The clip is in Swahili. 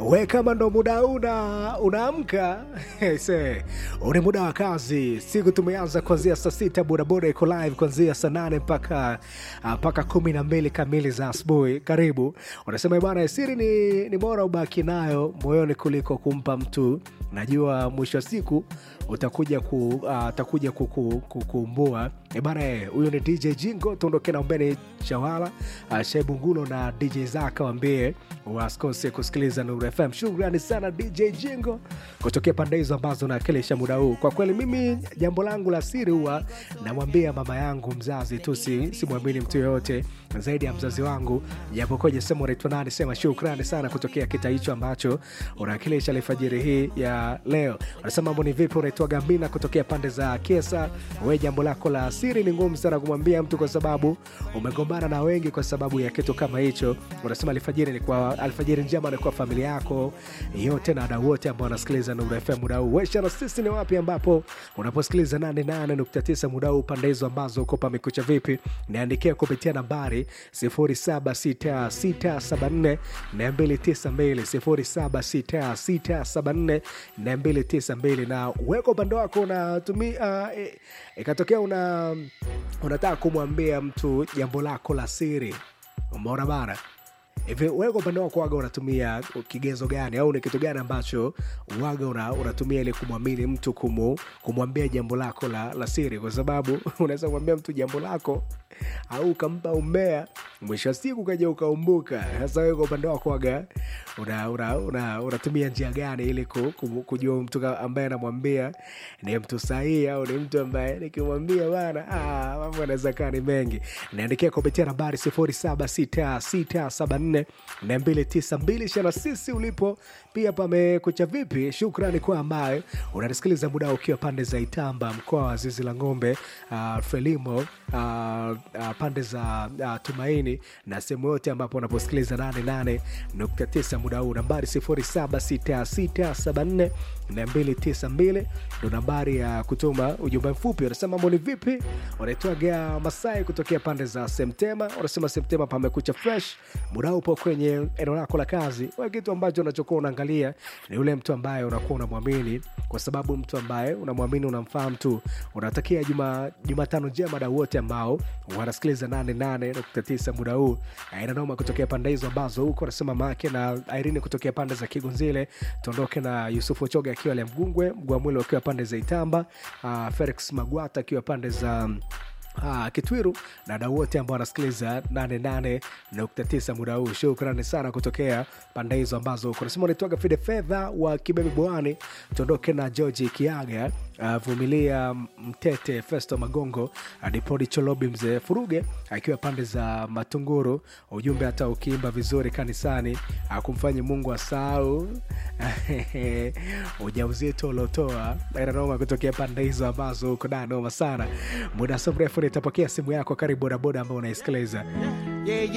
We kama ndo muda unaamka uni muda wa kazi. Siku tumeanza kuanzia saa 6, bodaboda iko live kuanzia saa 8 mpaka 12 kamili za asubuhi. Karibu. Unasema bwana, siri ni bora ubaki nayo moyoni kuliko kumpa mtu. Najua mwisho wa siku utakuja kukumbua. Bwana, huyo ni DJ Jingo. Tuondoke na Mbeni Chawala, Shebu Ngulo na DJ Zaka. Waambie wasikose kusikiliza Nuru FM. Shukrani sana DJ Jingo kutokea pande hizo ambazo nawakilisha muda huu. Kwa kweli mimi jambo langu la siri huwa namwambia mama yangu mzazi tu, simwamini mtu yoyote zaidi ya mzazi wangu. Japokoje sema unaitwa nani, sema shukrani sana kutokea kita hicho ambacho unawakilisha alfajiri hii ya leo. Unasema mambo ni vipi, unaitwa Gambina kutokea pande za Kiesa. Wewe jambo lako la siri ni ngumu sana kumwambia mtu kwa sababu umegombana na wengi kwa sababu ya kitu kama hicho. Unasema alfajiri njema ni kwa familia yako yote na wadau wote ambao wanasikiliza Nuru FM muda huu. Wewe na sisi ni wapi ambapo unaposikiliza 88.9 muda huu, pande hizo ambazo uko pamekucha vipi? Niandikia kupitia nambari 0766742292 0766742292. Na weko upande wako unatumia ikatokea unataka kumwambia mtu jambo lako la siri. Umeona bana? Hivi wewe kwa upande wako waga unatumia kigezo gani au ni kitu gani ambacho waga unatumia ili kumwamini mtu kumwambia jambo lako la siri? Kwa sababu unaweza kumwambia mtu jambo lako au ukampa umbea, mwisho siku kaja ukaumbuka. Sasa wewe kwa upande wako waga unatumia njia gani ili kujua mtu ambaye anamwambia ni mtu sahihi au ni mtu ambaye nikimwambia bana mambo yanaweza kaa ni mengi? Niandikia kupitia nambari 0766742292. Shana sisi ulipo pia pamekucha vipi? Shukrani kwa ambaye unanisikiliza muda ukiwa pande za Itamba, mkoa wa Zizi la Ng'ombe, Frelimo, pande za Tumaini na sehemu yote ambapo unaposikiliza 88.9 muda huu. Nambari 0766742292 ndo nambari ya kutuma ujumbe mfupi. Unasema mambo ni vipi? Unaitwaga Masai kutokea pande za Semtema. Unasema Semtema pamekucha fresh. Muda upo kwenye eneo lako la kazi. Wewe kitu ambacho unachokuwa unaangalia ni yule mtu ambaye unakuwa unamwamini, kwa sababu mtu ambaye unamwamini unamfahamu tu. Unatakia Jumatano njema na wote ambao wanasikiliza 88.9 muda huu. Aina noma kutokea pande hizo ambazo huko. Unasema Make na Irene kutokea pande za Kigonzile. Tuondoke na Yusufu Choga akiwa le Mgungwe, Mgwamwilo akiwa pande za Itamba, Felix Magwata akiwa pande za Kitwiru na wadau wote ambao wanasikiliza 88.9 muda huu. Shukrani sana kutokea pande hizo ambazo unasema unatoka Fide Fedha wa Kibebe Bwani. Tuondoke na George Kiaga, Vumilia Mtete, Festo Magongo, Adipodi Cholobi, Mzee Furuge akiwa pande za Matunguru. Ujumbe hata ukiimba vizuri kanisani akumfanye Mungu asahau ujauzito ulotoa. Noma kutokea pande hizo ambazo uko noma sana. Muda mrefu nitapokea simu yako. Karibu bodaboda ambao unaisikiliza.